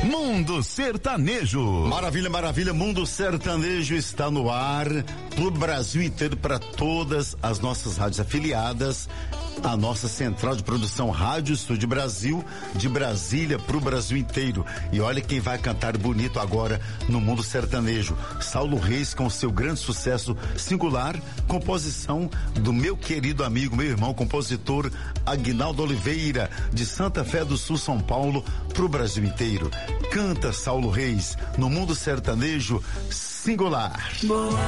Mundo Sertanejo. Maravilha, maravilha. Mundo Sertanejo está no ar pro Brasil inteiro, para todas as nossas rádios afiliadas. A nossa central de produção Rádio Estúdio Brasil, de Brasília pro Brasil inteiro. E olha quem vai cantar bonito agora no Mundo Sertanejo. Saulo Reis, com seu grande sucesso Singular, composição do meu querido amigo, meu irmão, compositor Aguinaldo Oliveira, de Santa Fé do Sul, São Paulo, pro Brasil inteiro. Canta Saulo Reis no Mundo Sertanejo Singular. Boa